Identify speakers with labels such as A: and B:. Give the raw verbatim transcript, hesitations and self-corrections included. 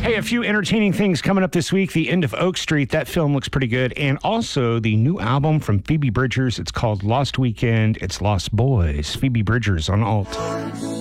A: Hey, a few entertaining things coming up this week. The End of Oak Street, that film looks pretty good. And also the new album from Phoebe Bridgers. It's called Lost Weekend. It's Lost Boys. Phoebe Bridgers on alt.